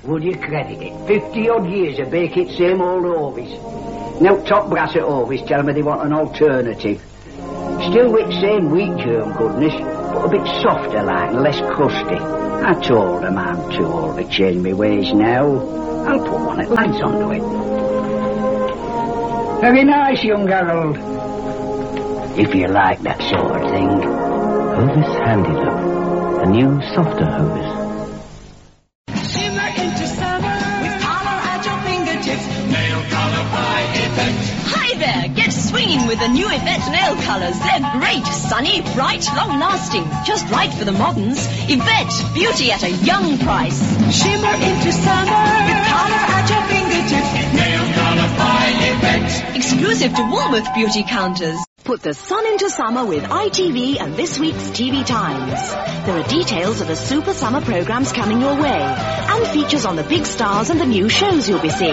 Would you credit it? 50-odd years of baking same old Ovis. Now top brass at Ovis tell me they want an alternative. Still with same wheat germ goodness, but a bit softer like and less crusty. I told them I'm too old to change my ways now. I'll put one at lights onto it. Very nice, young Harold. If you like that sort of thing. Hovis Handy Love. A new, softer Hovis. Shimmer into summer with color at your fingertips. Nail color by Yvette. Hi there, get swinging with the new Yvette nail colors. They're great, sunny, bright, long-lasting. Just right for the moderns. Yvette, beauty at a young price. Shimmer into summer with color at your fingertips. Nail color by Yvette. Exclusive to Woolworth beauty counters. Put the sun into summer with ITV and this week's TV Times. There are details of the super summer programs coming your way and features on the big stars and the new shows you'll be seeing.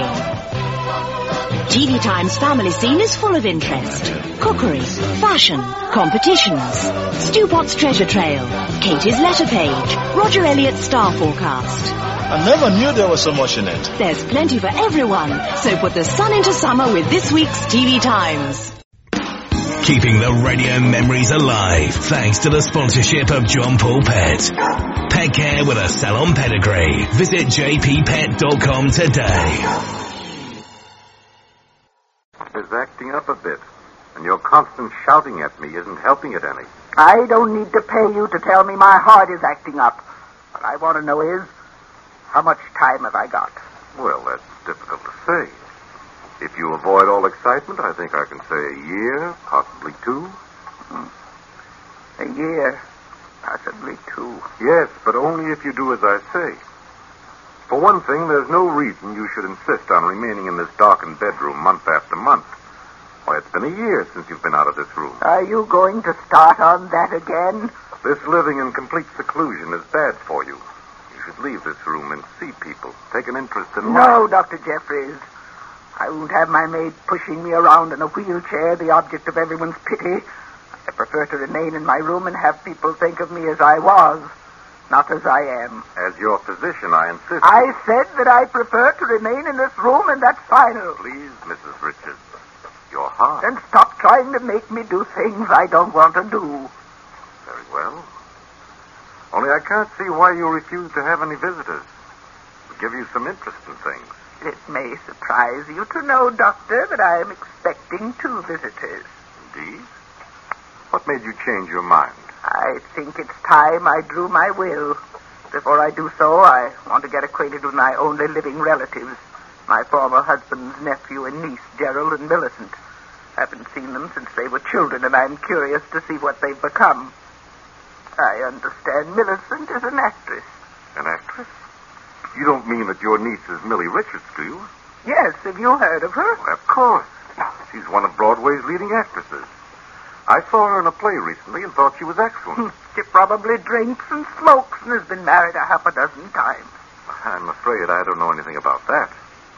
TV Times family scene is full of interest. Cookery, fashion, competitions, Stu Potts treasure trail, Katie's letter page, Roger Elliott's star forecast. I never knew there was so much in it. There's plenty for everyone, so put the sun into summer with this week's TV Times. Keeping the radio memories alive thanks to the sponsorship of John Paul Pet. Pet care with a salon pedigree. Visit jppet.com today. Is acting up a bit, and your constant shouting at me isn't helping it any. I don't need to pay you to tell me my heart is acting up. What I want to know is, how much time have I got? Well, that's difficult to say. If you avoid all excitement, I think I can say a year, possibly 2. A year, possibly 2. Yes, but only if you do as I say. For one thing, there's no reason you should insist on remaining in this darkened bedroom month after month. Why, it's been a year since you've been out of this room. Are you going to start on that again? This living in complete seclusion is bad for you. You should leave this room and see people, take an interest in life. No, Dr. Jeffries. I won't have my maid pushing me around in a wheelchair, the object of everyone's pity. I prefer to remain in my room and have people think of me as I was, not as I am. As your physician, I insist. I said that I prefer to remain in this room, and that's final. Please, Mrs. Richards. Your heart. Then stop trying to make me do things I don't want to do. Very well. Only I can't see why you refuse to have any visitors. It'll give you some interesting things. It may surprise you to know, Doctor, that I am expecting 2 visitors. Indeed? What made you change your mind? I think it's time I drew my will. Before I do so, I want to get acquainted with my only living relatives, my former husband's nephew and niece, Gerald and Millicent. I haven't seen them since they were children, and I'm curious to see what they've become. I understand Millicent is an actress. An actress? You don't mean that your niece is Millie Richards, do you? Yes, have you heard of her? Well, of course. She's one of Broadway's leading actresses. I saw her in a play recently and thought she was excellent. She probably drinks and smokes and has been married 6 times. I'm afraid I don't know anything about that.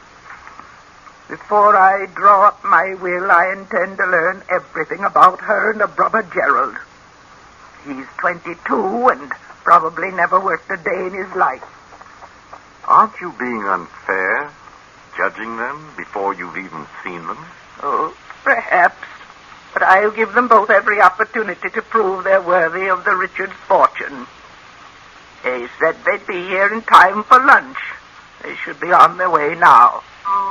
Before I draw up my will, I intend to learn everything about her and her brother Gerald. He's 22 and probably never worked a day in his life. Aren't you being unfair, judging them before you've even seen them? Oh, perhaps. But I'll give them both every opportunity to prove they're worthy of the Richards fortune. They said they'd be here in time for lunch. They should be on their way now.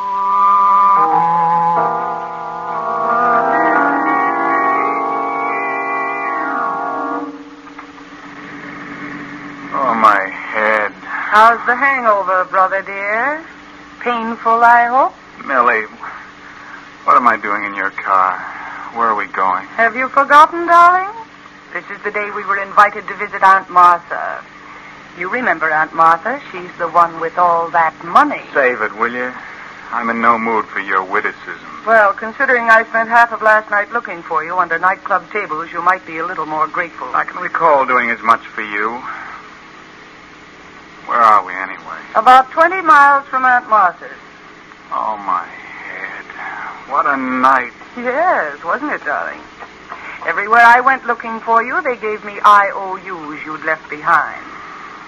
Oh, my head. How's the hangover, brother dear? Painful, I hope? Millie, what am I doing in your car? Where are we going? Have you forgotten, darling? This is the day we were invited to visit Aunt Martha. You remember Aunt Martha? She's the one with all that money. Save it, will you? I'm in no mood for your witticism. Well, considering I spent half of last night looking for you under nightclub tables, you might be a little more grateful. I can recall doing as much for you. Where are we, anyway? About 20 miles from Aunt Martha's. Oh, my head. What a night. Yes, wasn't it, darling? Everywhere I went looking for you, they gave me IOUs you'd left behind.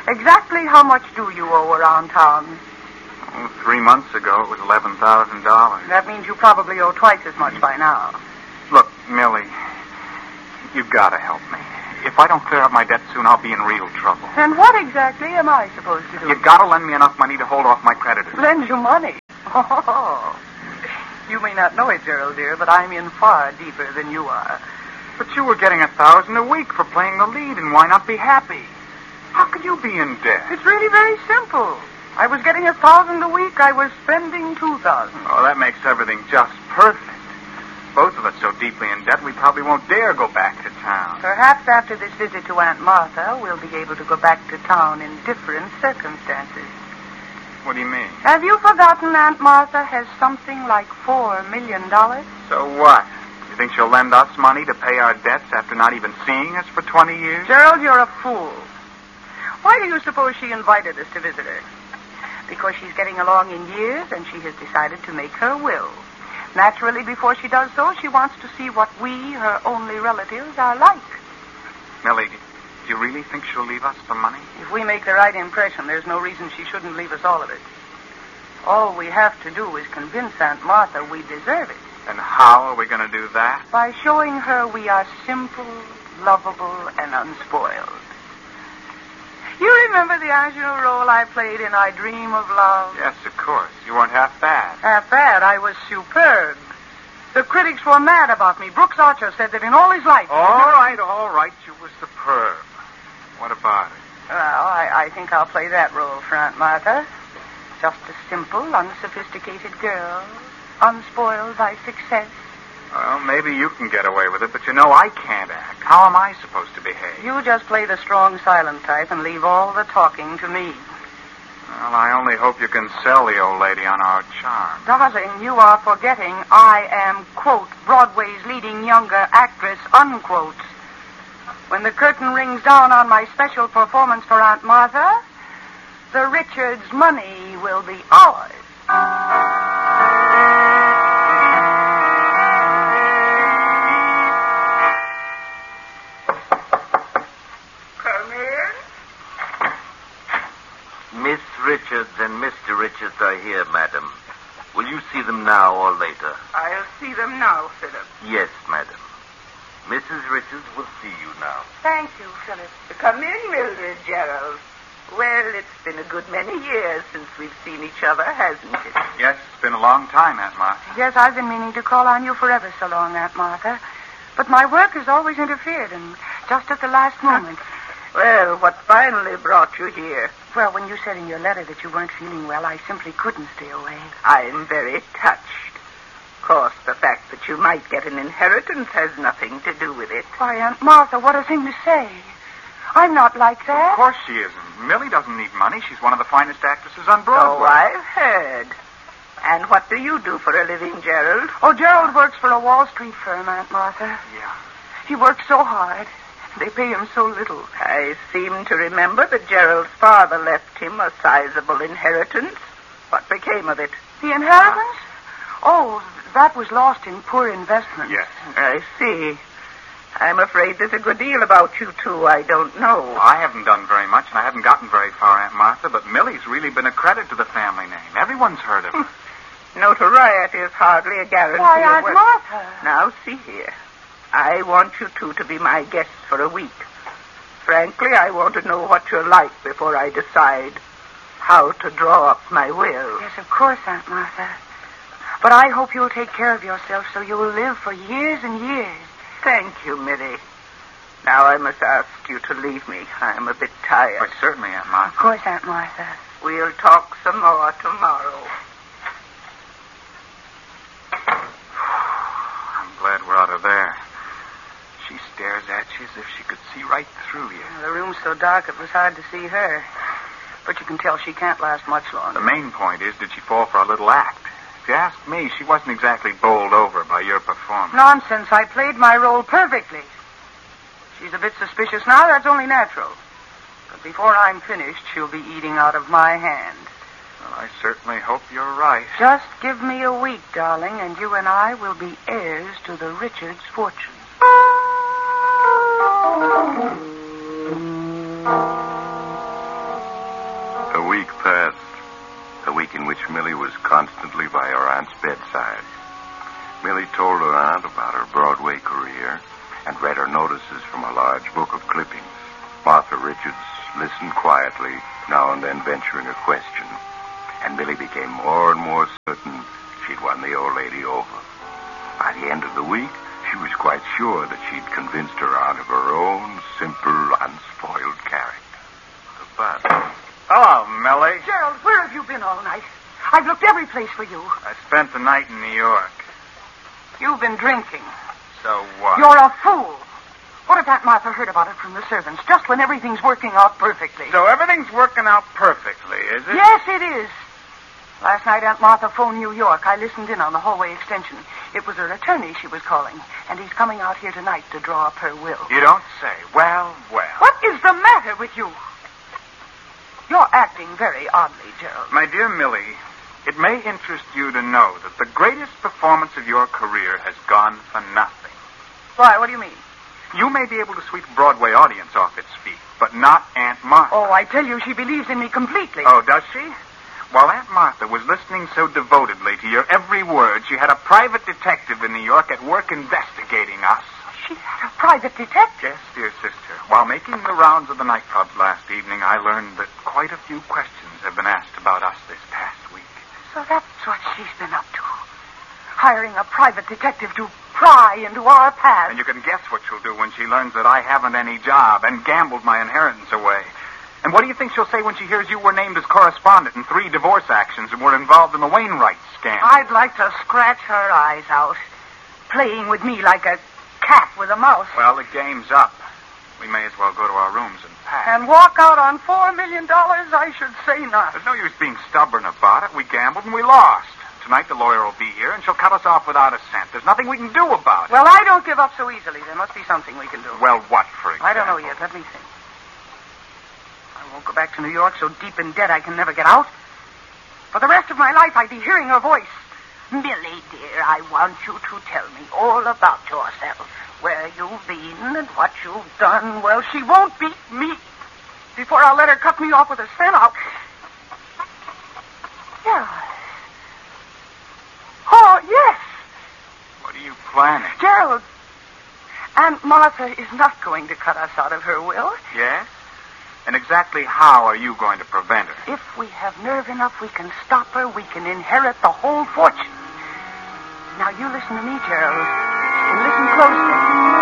Exactly how much do you owe around town? 3 months ago, it was $11,000. That means you probably owe twice as much by now. Look, Millie, you've got to help me. If I don't clear up my debt soon, I'll be in real trouble. And what exactly am I supposed to do? You've got to lend me enough money to hold off my creditors. Lend you money? Oh. You may not know it, Gerald, dear, but I'm in far deeper than you are. But you were getting $1,000 a week for playing the lead, and why not be happy? How could you be in debt? It's really very simple. I was getting $1,000 a week. I was spending $2,000. Oh, that makes everything just perfect. Both of us so deeply in debt, we probably won't dare go back to town. Perhaps after this visit to Aunt Martha, we'll be able to go back to town in different circumstances. What do you mean? Have you forgotten Aunt Martha has something like $4 million? So what? You think she'll lend us money to pay our debts after not even seeing us for 20 years? Gerald, you're a fool. Why do you suppose she invited us to visit her? Because she's getting along in years and she has decided to make her will. Naturally, before she does so, she wants to see what we, her only relatives, are like. Millie, do you really think she'll leave us the money? If we make the right impression, there's no reason she shouldn't leave us all of it. All we have to do is convince Aunt Martha we deserve it. And how are we going to do that? By showing her we are simple, lovable, and unspoiled. You remember the ingenue role I played in I Dream of Love? Yes, of course. You weren't half bad. Half bad? I was superb. The critics were mad about me. Brooks Archer said that in all his life... All right. You were superb. What about it? Well, I think I'll play that role for Aunt Martha. Just a simple, unsophisticated girl, unspoiled by success. Well, maybe you can get away with it, but you know I can't act. How am I supposed to behave? You just play the strong, silent type and leave all the talking to me. Well, I only hope you can sell the old lady on our charm. Darling, you are forgetting I am, quote, Broadway's leading younger actress, unquote. When the curtain rings down on my special performance for Aunt Martha, the Richards' money will be ours. Miss Richards and Mr. Richards are here, madam. Will you see them now or later? I'll see them now, Philip. Yes, madam. Mrs. Richards will see you now. Thank you, Philip. Come in, Mildred, Gerald. Well, it's been a good many years since we've seen each other, hasn't it? Yes, it's been a long time, Aunt Martha. Yes, I've been meaning to call on you forever so long, Aunt Martha. But my work has always interfered, and just at the last moment. Well, what finally brought you here? Well, when you said in your letter that you weren't feeling well, I simply couldn't stay away. I'm very touched. Of course, the fact that you might get an inheritance has nothing to do with it. Why, Aunt Martha, what a thing to say. I'm not like that. Of course she isn't. Millie doesn't need money. She's one of the finest actresses on Broadway. Oh, I've heard. And what do you do for a living, Gerald? Oh, Gerald works for a Wall Street firm, Aunt Martha. Yeah. He works so hard. They pay him so little. I seem to remember that Gerald's father left him a sizable inheritance. What became of it? The inheritance? Oh, that was lost in poor investments. Yes. I see. I'm afraid there's a good deal about you two I don't know. I haven't done very much, and I haven't gotten very far, Aunt Martha, but Millie's really been a credit to the family name. Everyone's heard of her. Notoriety is hardly a guarantee. Why, Aunt Martha. Now, see here. I want you two to be my guests for a week. Frankly, I want to know what you're like before I decide how to draw up my will. Yes, of course, Aunt Martha. But I hope you'll take care of yourself so you'll live for years and years. Thank you, Millie. Now I must ask you to leave me. I'm a bit tired. But certainly, Aunt Martha. Of course, Aunt Martha. We'll talk some more tomorrow. I'm glad we're out of there. She stares at you as if she could see right through you. The room's so dark it was hard to see her. But you can tell she can't last much longer. The main point is, did she fall for a little act? If you ask me, she wasn't exactly bowled over by your performance. Nonsense. I played my role perfectly. She's a bit suspicious now. That's only natural. But before I'm finished, she'll be eating out of my hand. Well, I certainly hope you're right. Just give me a week, darling, and you and I will be heirs to the Richards' fortune. A week passed. A week in which Millie was constantly by her aunt's bedside. Millie told her aunt about her Broadway career and read her notices from a large book of clippings. Martha Richards listened quietly, now and then venturing a question. And Millie became more and more certain she'd won the old lady over. By the end of the week, she was quite sure that she'd convinced her aunt of her own simple, unspoiled character. But... Hello, Millie. Gerald, where have you been all night? I've looked every place for you. I spent the night in New York. You've been drinking. So what? You're a fool. What if Aunt Martha heard about it from the servants, just when everything's working out perfectly? So everything's working out perfectly, is it? Yes, it is. Last night, Aunt Martha phoned New York. I listened in on the hallway extension. It was her attorney she was calling, and he's coming out here tonight to draw up her will. You don't say. Well, well. What is the matter with you? You're acting very oddly, Gerald. My dear Millie, it may interest you to know that the greatest performance of your career has gone for nothing. Why, what do you mean? You may be able to sweep a Broadway audience off its feet, but not Aunt Martha. Oh, I tell you, she believes in me completely. Oh, does she? While Aunt Martha was listening so devotedly to your every word, she had a private detective in New York at work investigating us. She had a private detective? Yes, dear sister. While making the rounds of the nightclubs last evening, I learned that quite a few questions have been asked about us this past week. So that's what she's been up to. Hiring a private detective to pry into our past. And you can guess what she'll do when she learns that I haven't any job and gambled my inheritance away. And what do you think she'll say when she hears you were named as correspondent in 3 divorce actions and were involved in the Wainwright scandal? I'd like to scratch her eyes out, playing with me like a cat with a mouse. Well, the game's up. We may as well go to our rooms and pack. And walk out on $4 million? I should say not. There's no use being stubborn about it. We gambled and we lost. Tonight the lawyer will be here and she'll cut us off without a cent. There's nothing we can do about it. Well, I don't give up so easily. There must be something we can do. Well, what, for example? I don't know yet. Let me think. I won't go back to New York so deep in debt I can never get out. For the rest of my life, I'd be hearing her voice. Millie, dear, I want you to tell me all about yourself. Where you've been and what you've done. Well, she won't beat me. Before I'll let her cut me off with a cent, I'll... Yeah. Oh, yes. What are you planning? Gerald, Aunt Martha is not going to cut us out of her will. Yes? And exactly how are you going to prevent her? If we have nerve enough, we can stop her. We can inherit the whole fortune. Now, you listen to me, Gerald. And listen closely.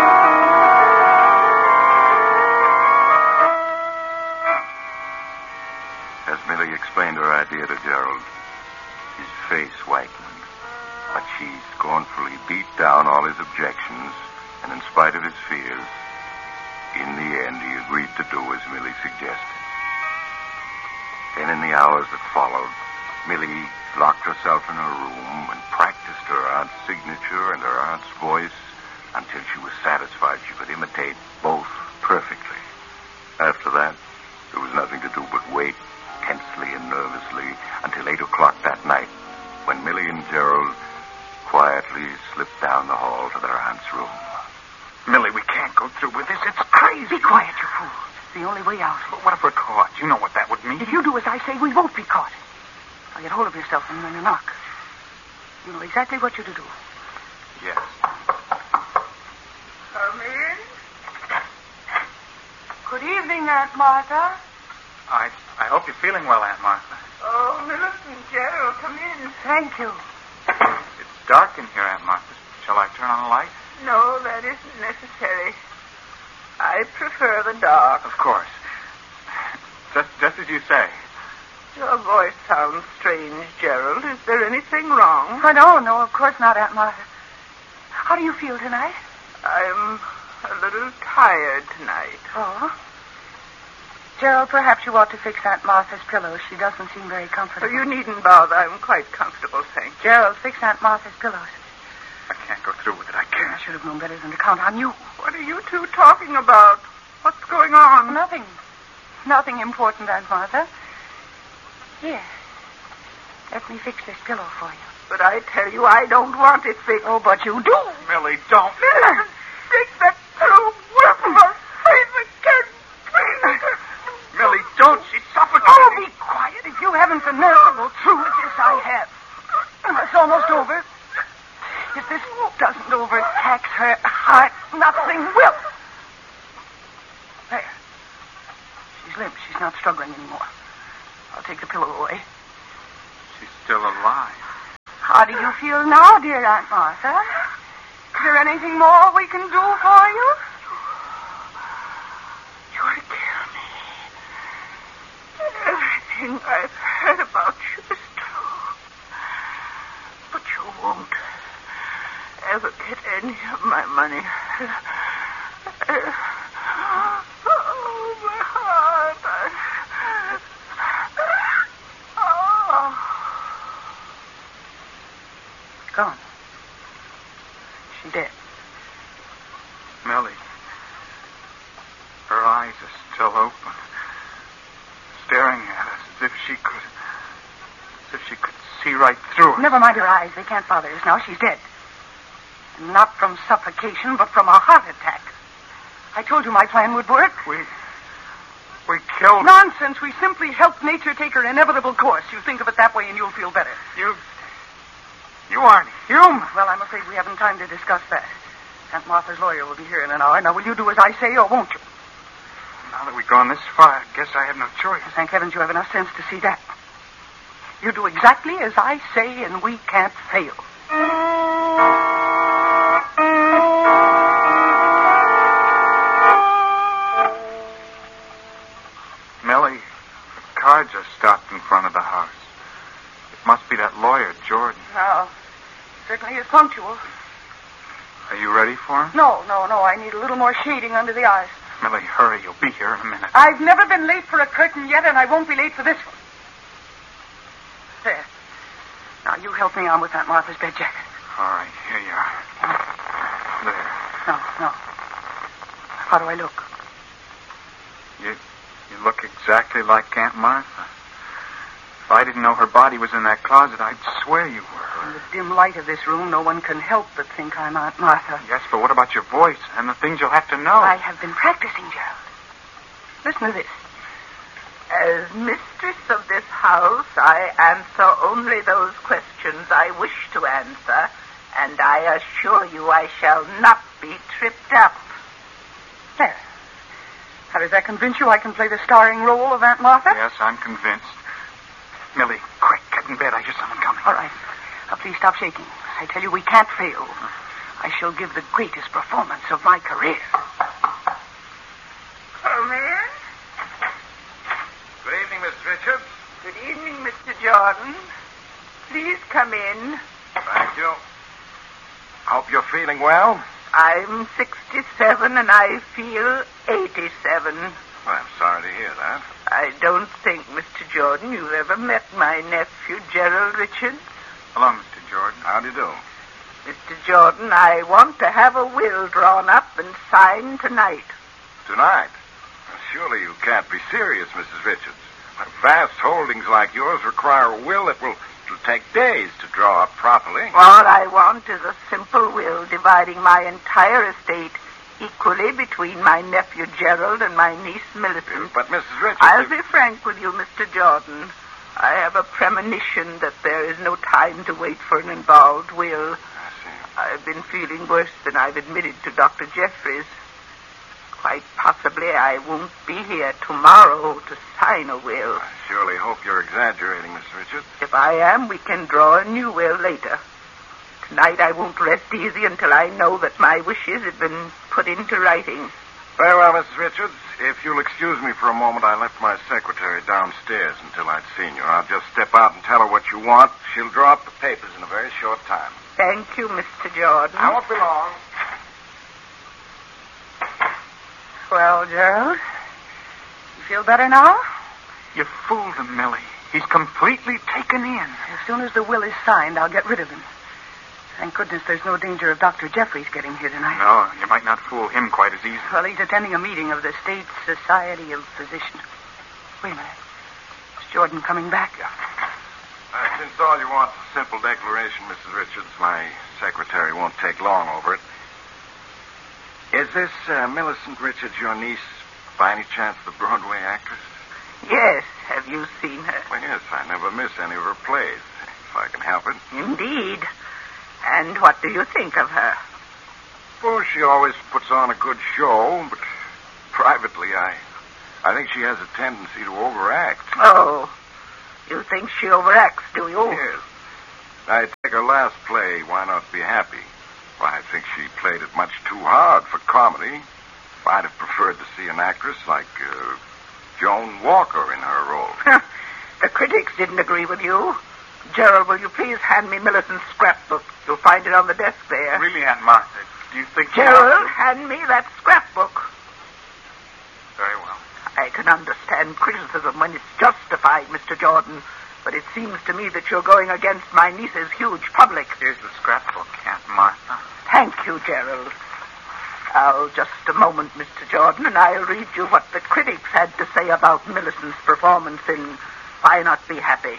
As Millie explained her idea to Gerald, his face whitened. But she scornfully beat down all his objections, and in spite of his fears, in the end he agreed to do as Millie suggested. Then in the hours that followed, Millie locked herself in her room and practiced her aunt's signature and her aunt's voice until she was satisfied she could imitate both perfectly. After that, there was nothing to do but wait tensely and nervously until 8 o'clock that night, when Millie and Gerald quietly slipped down the hall to their aunt's room. Millie, we can't go through with this. It's crazy. Be quiet, you fool. It's the only way out. But what if we're caught? You know what that would mean. If you do as I say, we won't be caught. Now get hold of yourself and then knock. You know exactly what you're to do. Yes. Come in. Good evening, Aunt Martha. I hope you're feeling well, Aunt Martha. Oh, Millicent, Gerald, come in. Thank you. It's dark in here, Aunt Martha. Shall I turn on the light? No, that isn't necessary. I prefer the dark. Of course. Just as you say. Your voice sounds strange, Gerald. Is there anything wrong? Oh, no, of course not, Aunt Martha. How do you feel tonight? I'm a little tired tonight. Oh? Gerald, perhaps you ought to fix Aunt Martha's pillows. She doesn't seem very comfortable. Oh, you needn't bother. I'm quite comfortable, thank you. Gerald, fix Aunt Martha's pillows. I can't go through with it. I can't. I should have known better than to count on you. What are you two talking about? What's going on? Nothing. Nothing important, Aunt Martha. Here. Let me fix this pillow for you. But I tell you, I don't want it fixed. Oh, but you do. Millie, don't. Millicent, take that pillow away from her face again, please. Millie, don't. She's suffocating. Oh, be quiet. you haven't the nerve to go through with this, I have. And it's almost over. If this doesn't overtax her heart, nothing will. There. She's limp. She's not struggling anymore. I'll take the pillow away. She's still alive. How do you feel now, dear Aunt Martha? Is there anything more we can do for you? You want to kill me. Everything I've heard about you is true. But you won't ever get any of my money. Oh, my heart. Gone. She's dead. Millie. Her eyes are still open. Staring at us as if she could see right through us. Never mind her eyes. They can't bother us now. She's dead. And not from suffocation, but from a heart attack. I told you my plan would work. We killed... Nonsense. We simply helped nature take her inevitable course. You think of it that way and you'll feel better. You aren't human. Well, I'm afraid we haven't time to discuss that. Aunt Martha's lawyer will be here in an hour. Now, will you do as I say, or won't you? Now that we've gone this far, I guess I have no choice. Thank heavens you have enough sense to see that. You do exactly as I say, and we can't fail. Millie, the car just stopped in front of the house. It must be that lawyer, Jordan. No. Certainly is punctual. Are you ready for him? No. I need a little more shading under the eyes. Millie, hurry. You'll be here in a minute. I've never been late for a curtain yet, and I won't be late for this one. There. Now, you help me on with Aunt Martha's bed jacket. All right, here you are. There. No. How do I look? You look exactly like Aunt Martha. If I didn't know her body was in that closet, I'd swear you were her. In the dim light of this room, no one can help but think I'm Aunt Martha. Yes, but what about your voice and the things you'll have to know? I have been practicing, Gerald. Listen to this. As mistress of this house, I answer only those questions I wish to answer, and I assure you I shall not be tripped up. There. How does that convince you I can play the starring role of Aunt Martha? Yes, I'm convinced. Millie, quick, get in bed. I hear someone coming. All right. Now, please stop shaking. I tell you, we can't fail. I shall give the greatest performance of my career. Come in. Good evening, Miss Richards. Good evening, Mr. Jordan. Please come in. Thank you. Hope you're feeling well. I'm 67 and I feel 87. Well, I'm sorry to hear that. I don't think, Mr. Jordan, you've ever met my nephew, Gerald Richards. Hello, Mr. Jordan. How do you do? Mr. Jordan, I want to have a will drawn up and signed tonight. Tonight? Well, surely you can't be serious, Mrs. Richards. Vast holdings like yours require a will that will take days to draw up properly. All I want is a simple will dividing my entire estate equally between my nephew Gerald and my niece Millicent. But, Mrs. Richards... I'll be frank with you, Mr. Jordan. I have a premonition that there is no time to wait for an involved will. I see. I've been feeling worse than I've admitted to Dr. Jeffries. Quite possibly I won't be here tomorrow to sign a will. I surely hope you're exaggerating, Mrs. Richards. If I am, we can draw a new will later. Tonight I won't rest easy until I know that my wishes have been put into writing. Very well, Mrs. Richards. If you'll excuse me for a moment, I left my secretary downstairs until I'd seen you. I'll just step out and tell her what you want. She'll draw up the papers in a very short time. Thank you, Mr. Jordan. I won't be long. Well, Gerald, you feel better now? You fooled him, Millie. He's completely taken in. As soon as the will is signed, I'll get rid of him. Thank goodness there's no danger of Dr. Jeffries getting here tonight. No, you might not fool him quite as easily. Well, he's attending a meeting of the State Society of Physicians. Wait a minute. Is Jordan coming back? Since all you want is a simple declaration, Mrs. Richards, my secretary won't take long over it. Is this Millicent Richards your niece, by any chance the Broadway actress? Yes. Have you seen her? Well, yes, I never miss any of her plays, if I can help it. Indeed. And what do you think of her? Well, she always puts on a good show, but privately, I think she has a tendency to overact. Oh, you think she overacts, do you? Yes. I take her last play, Why Not Be Happy? Why, I think she played it much too hard for comedy. I'd have preferred to see an actress like Joan Walker in her role. The critics didn't agree with you. Gerald, will you please hand me Millicent's scrapbook? You'll find it on the desk there. Really, Aunt Martha, do you think... Gerald, hand me that scrapbook. Very well. I can understand criticism when it's justified, Mr. Jordan, but it seems to me that you're going against my niece's huge public. Here's the scrapbook, Aunt Martha. Thank you, Gerald. Now, just a moment, Mr. Jordan, and I'll read you what the critics had to say about Millicent's performance in Why Not Be Happy.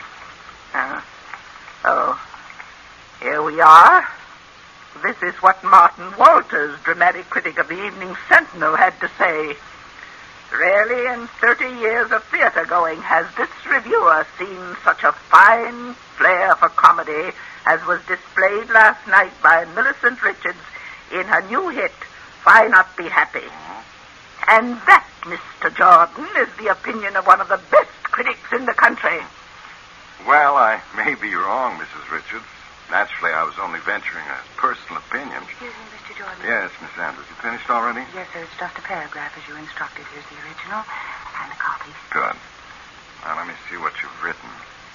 Here we are. This is what Martin Walters, dramatic critic of the Evening Sentinel, had to say. Rarely in 30 years of theater going has this reviewer seen such a fine flair for comedy as was displayed last night by Millicent Richards in her new hit, Why Not Be Happy? And that, Mr. Jordan, is the opinion of one of the best critics in the country. Well, I may be wrong, Mrs. Richards. Naturally, I was only venturing a personal opinion. Excuse me, Mr. Jordan. Yes, Miss Andrews. You finished already? Yes, sir. It's just a paragraph as you instructed. Here's the original and the copy. Good. Now, let me see what you've written.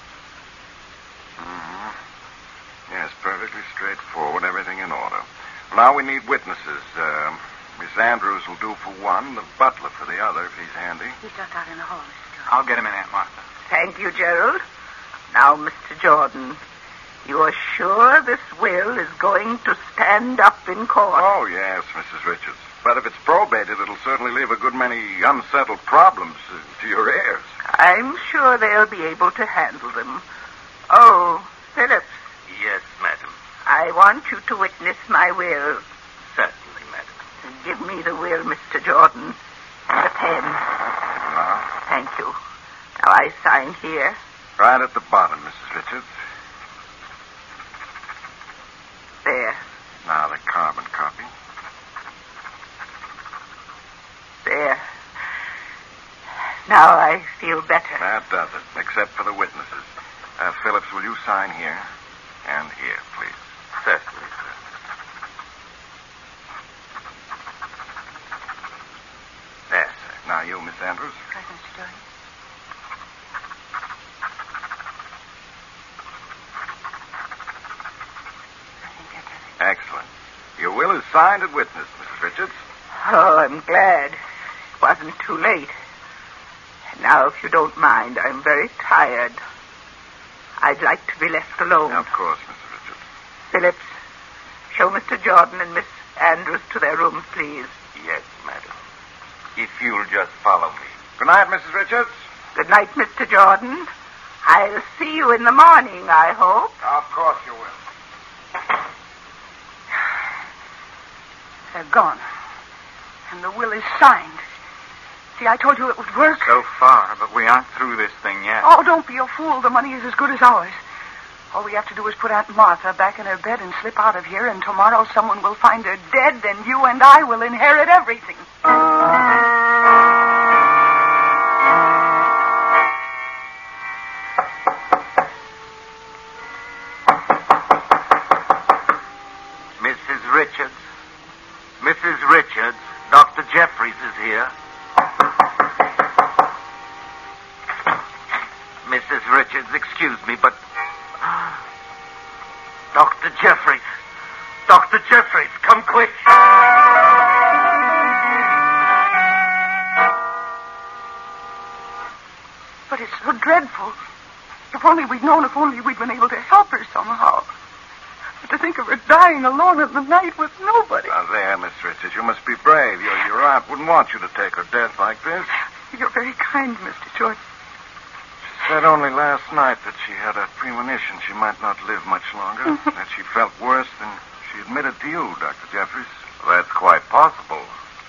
Yes, perfectly straightforward. Everything in order. Now we need witnesses. Miss Andrews will do for one, the butler for the other, if he's handy. He's just out in the hall, Mr. Jordan. I'll get him in, Aunt Martha. Thank you, Gerald. Now, Mr. Jordan, you are sure this will is going to stand up in court? Oh, yes, Mrs. Richards. But if it's probated, it'll certainly leave a good many unsettled problems to your heirs. I'm sure they'll be able to handle them. Oh, Phillips. Yes, madam. I want you to witness my will. Certainly, madam. Give me the will, Mr. Jordan, and a pen. Thank you. Now I sign here. Right at the bottom, Mrs. Richards. There. Now the carbon copy. There. Now I feel better. That does it, except for the witnesses. Phillips, will you sign here? And here, please. Certainly, sir. There, sir. Now you, Miss Andrews. Right, Mr. Jordan. Excellent. Your will is signed and witnessed, Mrs. Richards. Oh, I'm glad. It wasn't too late. Now, if you don't mind, I'm very tired. I'd like to be left alone. Of course, Mrs. Richards. Phillips, show Mr. Jordan and Miss Andrews to their rooms, please. Yes, madam. If you'll just follow me. Good night, Mrs. Richards. Good night, Mr. Jordan. I'll see you in the morning, I hope. Of course you will. They're gone. And the will is signed. See, I told you it would work. So far, but we aren't through this thing yet. Oh, don't be a fool. The money is as good as ours. All we have to do is put Aunt Martha back in her bed and slip out of here, and tomorrow someone will find her dead, and you and I will inherit everything. Mrs. Richards. Mrs. Richards, Dr. Jeffries is here. Mrs. Richards, excuse me, but... Dr. Jeffries. Dr. Jeffries, come quick. But it's so dreadful. If only we'd known, if only we'd been able to help her somehow. But to think of her dying alone in the night with nobody. Now there, Miss Richards, you must be brave. Your aunt wouldn't want you to take her death like this. You're very kind, Mr. Jordan. She said only last night that she had a premonition she might not live much longer, that she felt worse than she admitted to you, Dr. Jeffries. That's quite possible.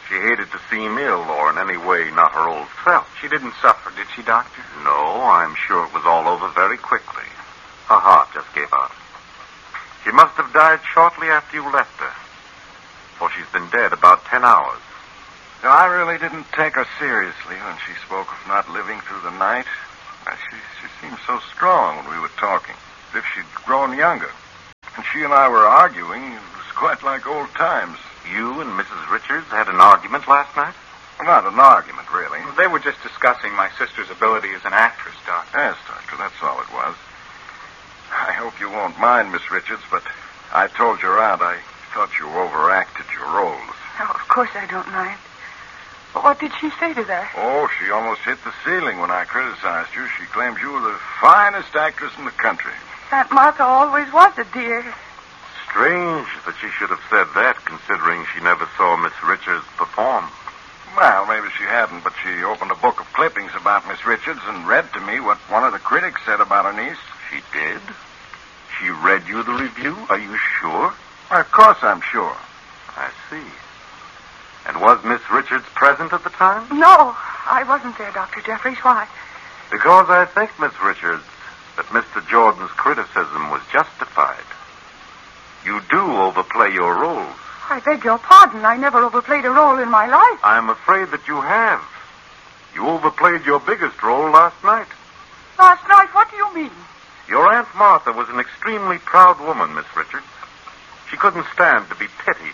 She hated to seem ill or in any way not her old self. She didn't suffer, did she, Doctor? No, I'm sure it was all over very quickly. Her heart just gave out. She must have died shortly after you left her, for she's been dead about 10 hours. No, I really didn't take her seriously when she spoke of not living through the night. She seemed so strong when we were talking, as if she'd grown younger. And she and I were arguing. It was quite like old times. You and Mrs. Richards had an argument last night? Well, not an argument, really. They were just discussing my sister's ability as an actress, Doctor. Yes, Doctor, that's all it was. I hope you won't mind, Miss Richards, but I told your aunt I thought you overacted your roles. Oh, of course I don't mind. But what did she say to that? Oh, she almost hit the ceiling when I criticized you. She claimed you were the finest actress in the country. Aunt Martha always was a dear. Strange that she should have said that, considering she never saw Miss Richards perform. Well, maybe she hadn't, but she opened a book of clippings about Miss Richards and read to me what one of the critics said about her niece. She did? She read you the review? Are you sure? Well, of course I'm sure. I see. And was Miss Richards present at the time? No, I wasn't there, Dr. Jeffries. Why? Because I think, Miss Richards, that Mr. Jordan's criticism was justified. You do overplay your roles. I beg your pardon. I never overplayed a role in my life. I'm afraid that you have. You overplayed your biggest role last night. Last night? What do you mean? Your Aunt Martha was an extremely proud woman, Miss Richards. She couldn't stand to be pitied.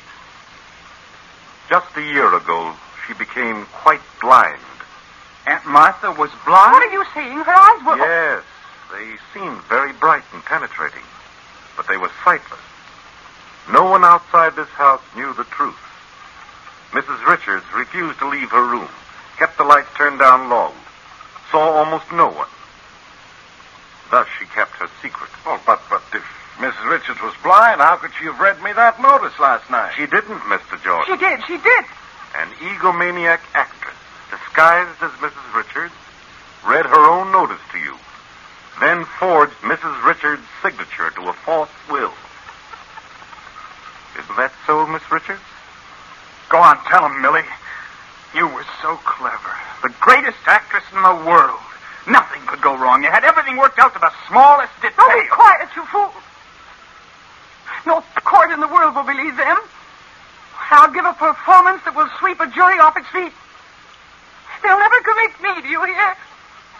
Just a year ago, she became quite blind. Aunt Martha was blind? What are you saying? Her eyes were... Yes, they seemed very bright and penetrating, but they were sightless. No one outside this house knew the truth. Mrs. Richards refused to leave her room, kept the lights turned down low, saw almost no one. Thus she kept her secret. Oh, but if Mrs. Richards was blind, how could she have read me that notice last night? She didn't, Mr. Jordan. She did. An egomaniac actress, disguised as Mrs. Richards, read her own notice to you, then forged Mrs. Richards' signature to a false will. Isn't that so, Miss Richards? Go on, tell him, Millie. You were so clever. The greatest actress in the world. Nothing could go wrong. You had everything worked out to the smallest detail. Oh, be quiet, you fool. No court in the world will believe them. I'll give a performance that will sweep a jury off its feet. They'll never commit me, do you hear?